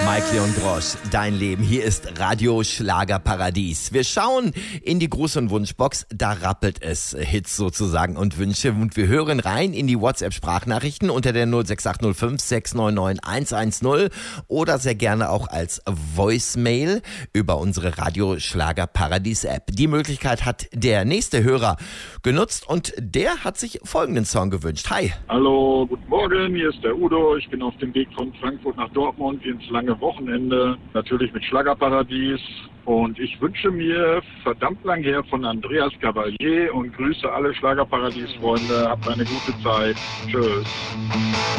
Mike Leon Grosch, dein Leben. Hier ist Radio Schlagerparadies. Wir schauen in die Gruß- und Wunschbox. Da rappelt es Hits sozusagen und Wünsche. Und wir hören rein in die WhatsApp-Sprachnachrichten unter der 06805 699 110 oder sehr gerne auch als Voicemail über unsere Radio Schlagerparadies-App. Die Möglichkeit hat der nächste Hörer genutzt und der hat sich folgenden Song gewünscht. Hi. Hallo, guten Morgen, hier ist der Udo. Ich bin auf dem Weg von Frankfurt nach Dortmund ins lange Wochenende, natürlich mit Schlagerparadies. Und ich wünsche mir verdammt lang her von Andreas Gabalier und grüße alle Schlagerparadies-Freunde. Habt eine gute Zeit. Tschüss.